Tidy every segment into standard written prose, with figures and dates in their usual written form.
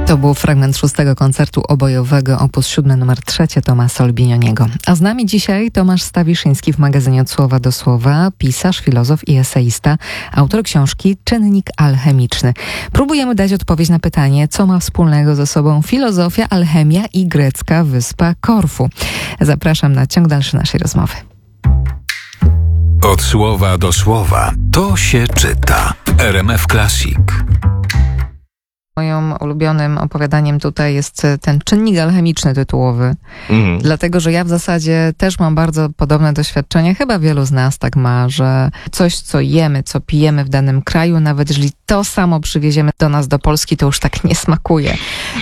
To był fragment 6. koncertu obojowego op. 7 nr 3 Tomasa Olbinioniego. A z nami dzisiaj Tomasz Stawiszyński w magazynie Od Słowa do Słowa, pisarz, filozof i eseista, autor książki Czynnik alchemiczny. Próbujemy dać odpowiedź na pytanie, co ma wspólnego ze sobą filozofia, alchemia i grecka wyspa Korfu. Zapraszam na ciąg dalszy naszej rozmowy. Od Słowa do Słowa. To się czyta. RMF Classic. Moim ulubionym opowiadaniem tutaj jest ten czynnik alchemiczny tytułowy. Dlatego, że ja w zasadzie też mam bardzo podobne doświadczenie. Chyba wielu z nas tak ma, że coś, co jemy, co pijemy w danym kraju, nawet jeżeli to samo przywieziemy do nas, do Polski, to już tak nie smakuje.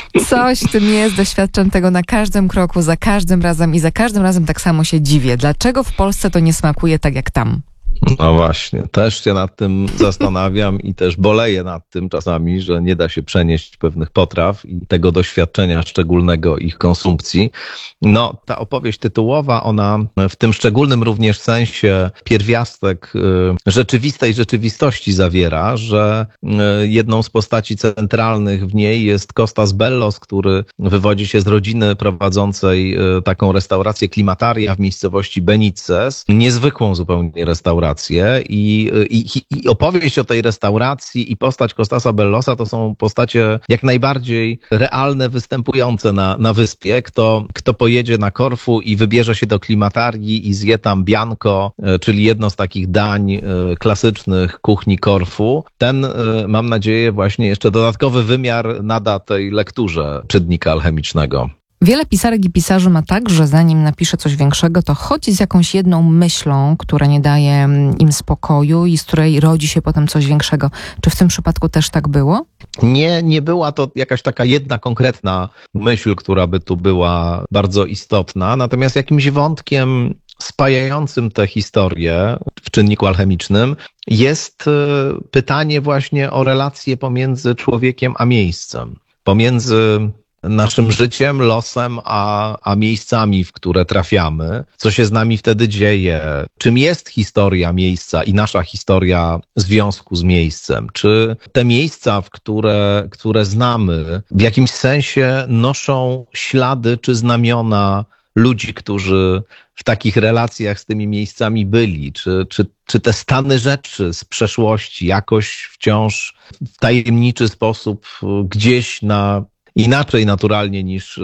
Coś w tym jest, doświadczam tego na każdym kroku, za każdym razem i za każdym razem tak samo się dziwię. Dlaczego w Polsce to nie smakuje tak jak tam? No właśnie, też się nad tym zastanawiam i też boleję nad tym czasami, że nie da się przenieść pewnych potraw i tego doświadczenia szczególnego ich konsumpcji. No, ta opowieść tytułowa, ona w tym szczególnym również sensie pierwiastek rzeczywistej rzeczywistości zawiera, że jedną z postaci centralnych w niej jest Kostas Bellos, który wywodzi się z rodziny prowadzącej taką restaurację Klimataria w miejscowości Benices, niezwykłą zupełnie restaurację. I opowieść o tej restauracji i postać Kostasa Bellosa to są postacie jak najbardziej realne, występujące na wyspie. Kto pojedzie na Korfu i wybierze się do Klimatarii i zje tam bianco, czyli jedno z takich dań klasycznych kuchni Korfu, ten, mam nadzieję, właśnie jeszcze dodatkowy wymiar nada tej lekturze Czynnika alchemicznego. Wiele pisarek i pisarzy ma tak, że zanim napisze coś większego, to chodzi z jakąś jedną myślą, która nie daje im spokoju i z której rodzi się potem coś większego. Czy w tym przypadku też tak było? Nie była to jakaś taka jedna konkretna myśl, która by tu była bardzo istotna, natomiast jakimś wątkiem spajającym tę historię w Czynniku alchemicznym jest pytanie właśnie o relacje pomiędzy człowiekiem a miejscem, pomiędzy naszym życiem, losem, a miejscami, w które trafiamy. Co się z nami wtedy dzieje? Czym jest historia miejsca i nasza historia związku z miejscem? Czy te miejsca, które znamy, w jakimś sensie noszą ślady czy znamiona ludzi, którzy w takich relacjach z tymi miejscami byli? Czy te stany rzeczy z przeszłości jakoś wciąż w tajemniczy sposób gdzieś inaczej naturalnie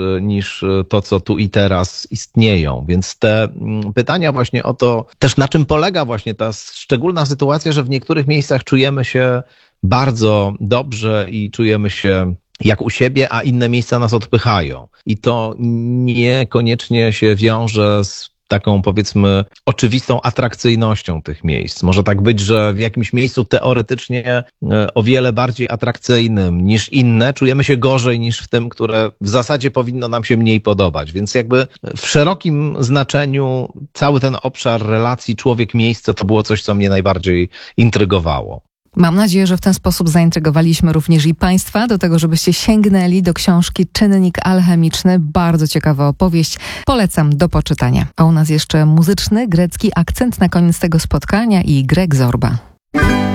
niż to, co tu i teraz istnieją. Więc te pytania właśnie o to, też na czym polega właśnie ta szczególna sytuacja, że w niektórych miejscach czujemy się bardzo dobrze i czujemy się jak u siebie, a inne miejsca nas odpychają. I to niekoniecznie się wiąże z taką, powiedzmy, oczywistą atrakcyjnością tych miejsc. Może tak być, że w jakimś miejscu teoretycznie o wiele bardziej atrakcyjnym niż inne czujemy się gorzej niż w tym, które w zasadzie powinno nam się mniej podobać. Więc jakby w szerokim znaczeniu cały ten obszar relacji człowiek-miejsce to było coś, co mnie najbardziej intrygowało. Mam nadzieję, że w ten sposób zaintrygowaliśmy również i Państwa do tego, żebyście sięgnęli do książki Czynnik alchemiczny. Bardzo ciekawa opowieść. Polecam do poczytania. A u nas jeszcze muzyczny, grecki akcent na koniec tego spotkania i Greg Zorba.